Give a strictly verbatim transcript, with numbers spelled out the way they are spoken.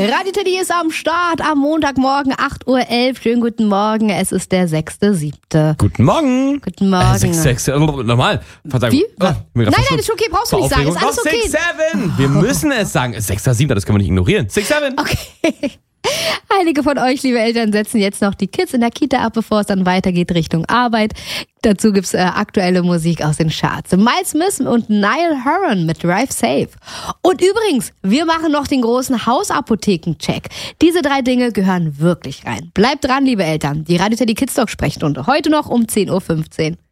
Radio Teddy ist am Start am Montagmorgen, acht Uhr elf. Schönen guten Morgen, es ist der sechste siebte Guten Morgen. Guten Morgen. Äh, sechs, sechs, äh, nochmal. Verzeihung. Wie? Oh, nein, nein, ist okay, brauchst du nicht sagen. Ist alles okay. sechs sieben. Wir müssen es sagen. sechster siebter, das können wir nicht ignorieren. sechs sieben. Okay. Einige von euch, liebe Eltern, setzen jetzt noch die Kids in der Kita ab, bevor es dann weitergeht Richtung Arbeit. Dazu gibt's äh, aktuelle Musik aus den Charts. Miles Smith und Niall Horan mit Drive Safe. Und übrigens, wir machen noch den großen Hausapotheken-Check. Diese drei Dinge gehören wirklich rein. Bleibt dran, liebe Eltern. Die Radio Teddy Kids Talk Sprechstunde. Heute noch um zehn Uhr fünfzehn.